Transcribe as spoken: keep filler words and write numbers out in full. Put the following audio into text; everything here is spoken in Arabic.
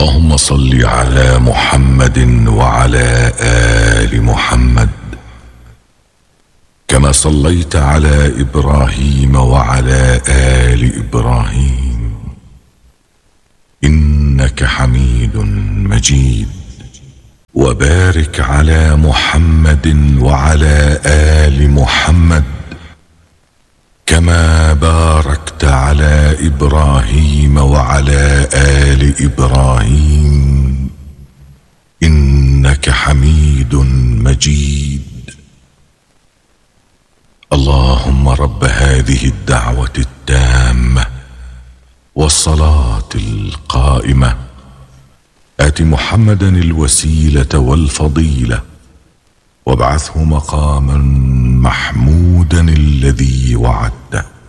اللهم صل على محمد وعلى آل محمد كما صليت على إبراهيم وعلى آل إبراهيم إنك حميد مجيد. وبارك على محمد وعلى آل محمد كما باركت على إبراهيم وعلى آل إبراهيم إنك حميد مجيد. اللهم رب هذه الدعوة التامة والصلاة القائمة آت محمدا الوسيلة والفضيلة وابعثه مقاما محمودا الذي وعدته.